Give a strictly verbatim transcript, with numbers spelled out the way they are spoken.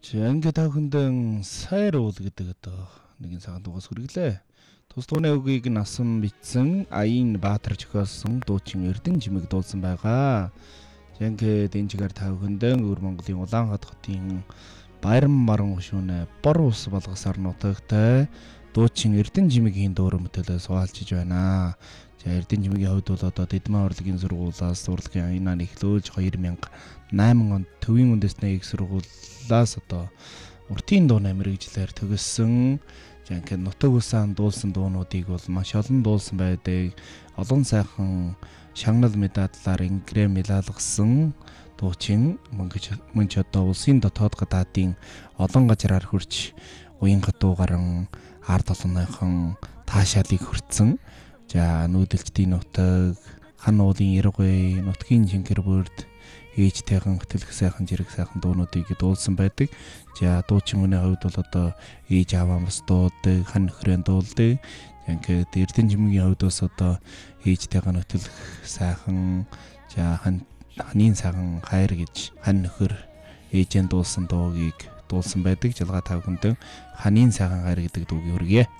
Ингээд та бүхэндээ сайр уул гэдэг одоо нэгэн цагаан дугаас хүргэлээ. Тус тууны үгийг насан бичсэн Аян Баатар зохиолсон дуучин Эрдэнэ жимэг дуулсан байгаа. Ингээд энэ чигээр та бүхэндээ өвөр Монголын Улаанхаат хотын Баяран маран гушүүнэ бор ус болгосоор нутагтай дуучин Эрдэнэ жимэгийн дуур мөтөлөө суулжиж байна. За Эрдэнэ жимэгийн хувьд бол одоо Дэдмэн урлагийн сургуулиас урлагийн аянаа эхлүүлж хоёр мянга осем онд төвийн үндэсний их сургуулиас одоо уртын дуу намирэгжлэр төгссөн. За ингээд нутаг усаан дуулсан дуунуудыг бол маш олон дуулсан байдаг. Олон сайхан шагнал медаллаар ингрээ мэлалгасан дуучин мөн ч одоо улсын дотоод гадаадын олон газраар хурж уян гадуу гарan ард олонныхон таашаалыг хүртсэн. За нүүдэлчдийн нутаг, хан уулын Яргуй, нутгийн Жингэр бүрд ээжтэйхэн хөтөлөх сайхан жирэг сайхан дуунуудыг дуулсан байдаг. За дуучин хүний хувьд бол одоо ээж аваа бас дуудаг, хан нөхрөө дуулдаг. Ингээд Эрдэнэ жимэгийн хувьд бас одоо ээжтэйхэн хөтөлөх сайхан, за хан ханийн сайхан хайр гэж хан нөхөр ээжэн дуулсан дуугийг дуулсан байдаг. Жалгаа та бүхэнд ханийн сайхан хайр гэдэг дуугийг хүргье.